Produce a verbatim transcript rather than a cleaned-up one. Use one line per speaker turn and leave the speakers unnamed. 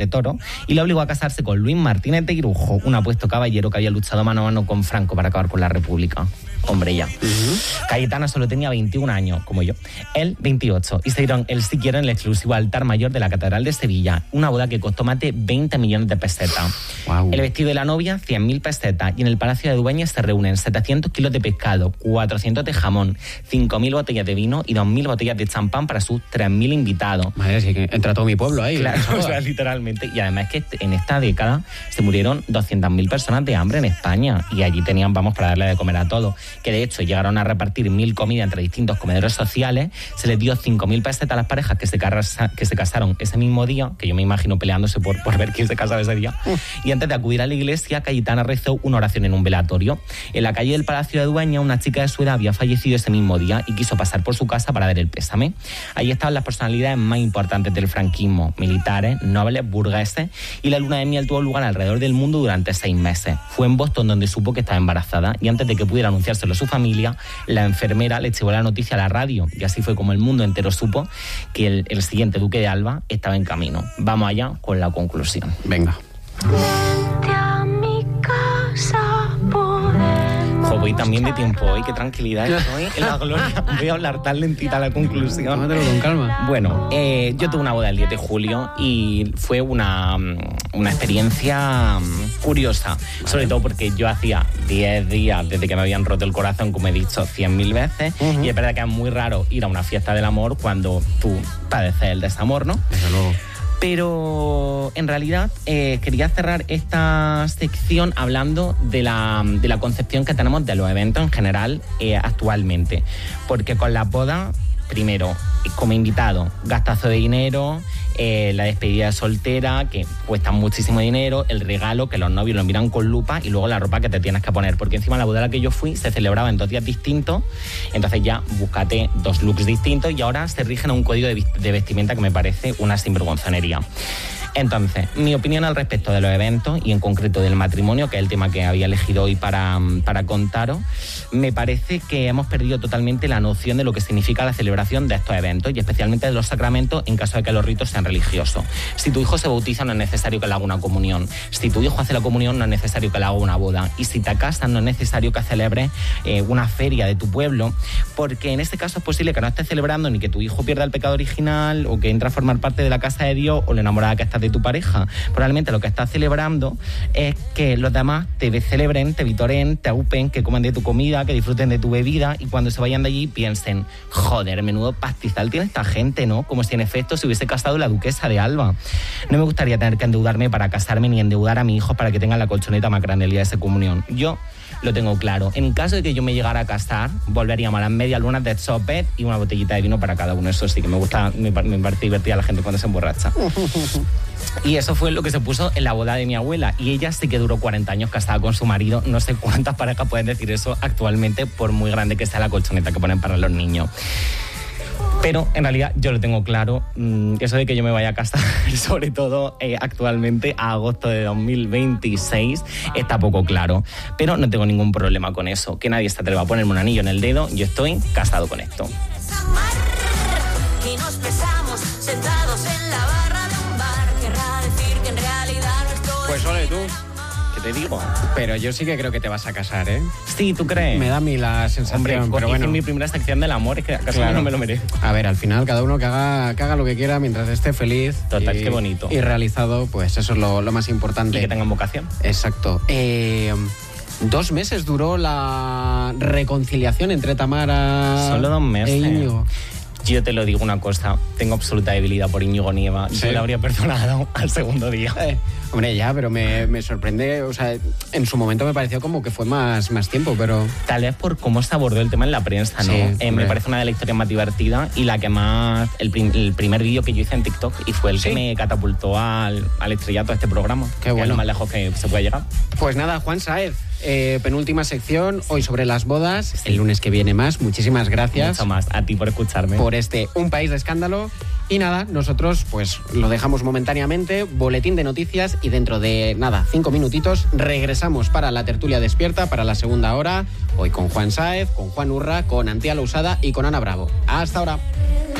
de Toro, y la obligó a casarse con Luis Martínez de Irujo, un apuesto caballero que había luchado mano a mano con Franco para acabar con la República. Hombre, ya. Uh-huh. Cayetana solo tenía veintiún años, como yo. Él, veintiocho. Y se dieron el sí quiero en el exclusivo altar mayor de la Catedral de Sevilla. Una boda que costó más de veinte millones de pesetas. Wow. El vestido de la novia, cien mil pesetas. Y en el Palacio de Dueñas se reúnen setecientos kilos de pescado, cuatrocientos de jamón, cinco mil botellas de vino y dos mil botellas de champán para sus tres mil invitados.
Madre, sí que entra todo mi pueblo ahí.
Claro, o sea, literalmente. Y además es que en esta década se murieron doscientas mil personas de hambre en España. Y allí tenían, vamos, para darle de comer a todos. Que de hecho llegaron a repartir mil comidas entre distintos comedores sociales, se les dio cinco mil pesetas a las parejas que se, casa, que se casaron ese mismo día, que yo me imagino peleándose por, por ver quién se casaba ese día, uh. y antes de acudir a la iglesia, Cayetana rezó una oración en un velatorio. En la calle del Palacio de Dueñas, una chica de su edad había fallecido ese mismo día y quiso pasar por su casa para dar el pésame. Allí estaban las personalidades más importantes del franquismo, militares, nobles, burgueses, y la luna de miel tuvo lugar alrededor del mundo durante seis meses. Fue en Boston donde supo que estaba embarazada, y antes de que pudiera anunciárselo a su familia, la enfermera le llevó la noticia a la radio, y así fue como el mundo entero supo que el, el siguiente duque de Alba estaba en camino. Vamos allá con la conclusión.
Venga.
Vente a mi casa, podemos.
Jo, voy también de tiempo hoy, qué tranquilidad estoy en la gloria. Voy a hablar tan lentita la conclusión.
Tómatelo con calma.
Bueno, eh, yo tuve una boda el diez de julio y fue una, una experiencia curiosa, vale. Sobre todo porque yo hacía diez días desde que me habían roto el corazón, como he dicho cien mil veces, uh-huh. y es verdad que es muy raro ir a una fiesta del amor cuando tú padeces el desamor, ¿no?
Desde luego.
Pero en realidad eh, quería cerrar esta sección hablando de la, de la concepción que tenemos de los eventos en general eh, actualmente. Porque con la boda, primero, como invitado, gastazo de dinero, eh, la despedida de soltera, que cuesta muchísimo dinero, el regalo, que los novios lo miran con lupa, y luego la ropa que te tienes que poner. Porque encima la boda a la que yo fui se celebraba en dos días distintos, entonces ya búscate dos looks distintos y ahora se rigen a un código de, de vestimenta que me parece una sinvergonzonería. Entonces, mi opinión al respecto de los eventos y en concreto del matrimonio, que es el tema que había elegido hoy para, para contaros, me parece que hemos perdido totalmente la noción de lo que significa la celebración de estos eventos y especialmente de los sacramentos en caso de que los ritos sean religiosos. Si tu hijo se bautiza no es necesario que le haga una comunión. Si tu hijo hace la comunión no es necesario que le haga una boda. Y si te casas no es necesario que celebres eh, una feria de tu pueblo, porque en este caso es posible que no estés celebrando ni que tu hijo pierda el pecado original o que entre a formar parte de la casa de Dios o la enamorada que estás de tu pareja. Probablemente lo que estás celebrando es que los demás te celebren, te vitoren, te aupen, que coman de tu comida, que disfruten de tu bebida y cuando se vayan de allí piensen, joder, menudo pastizal tiene esta gente, ¿no? Como si en efecto se hubiese casado la duquesa de Alba. No me gustaría tener que endeudarme para casarme ni endeudar a mi hijo para que tenga la colchoneta más grande el día de esa comunión. Yo lo tengo claro. En caso de que yo me llegara a casar, volveríamos a las medias lunas de sopet y una botellita de vino para cada uno. Eso sí que me gusta, me, me parece divertida la gente cuando se emborracha. Y eso fue lo que se puso en la boda de mi abuela. Y ella sí que duró cuarenta años casada con su marido. No sé cuántas parejas pueden decir eso actualmente, por muy grande que sea la colchoneta que ponen para los niños. Pero en realidad yo lo tengo claro, eso de que yo me vaya a casar, sobre todo eh, actualmente a agosto de dos mil veintiséis, está poco claro. Pero no tengo ningún problema con eso, que nadie se atreva a ponerme un anillo en el dedo, yo estoy casado con esto.
Y nos besamos sentados en la barra de un bar, querrá decir que en realidad no estoy...
Pues ole tú.
Te digo.
Pero yo sí que creo que te vas a casar, ¿eh?
Sí, ¿tú crees?
Me da a mí la sensación.
Hombre,
pero bueno,
mi primera sección del amor es que acaso claro. No me lo merezco.
A ver, al final cada uno que haga, que haga lo que quiera mientras esté feliz.
Total,
y,
qué bonito.
Y realizado, pues eso es lo, lo más importante.
Y que tengan vocación.
Exacto. Eh... Dos meses duró la reconciliación entre Tamara
Solo dos meses.
e Íñigo.
Yo te lo digo una cosa, tengo absoluta debilidad por Íñigo Nieva. ¿Sí? Yo le habría perdonado al segundo día.
Eh, hombre, ya, pero me, me sorprende, o sea, en su momento me pareció como que fue más, más tiempo, pero...
Tal vez por cómo se abordó el tema en la prensa, ¿no?
Sí,
eh, me parece una de las historias más divertidas y la que más... El, prim, el primer vídeo que yo hice en TikTok y fue el ¿Sí? que me catapultó al, al estrellato de este programa.
Qué bueno.
Que es lo más lejos que se puede llegar.
Pues nada, Juan Sáez. Eh, penúltima sección, hoy sobre las bodas. El lunes que viene más. Muchísimas gracias.
Mucho más, a ti por escucharme.
Por este Un País de Escándalo. Y nada, nosotros pues lo dejamos momentáneamente, boletín de noticias y dentro de nada, cinco minutitos regresamos para la tertulia despierta, para la segunda hora. Hoy con Juan Sáez, con Juan Urra, con Antía Lousada y con Ana Bravo. Hasta ahora.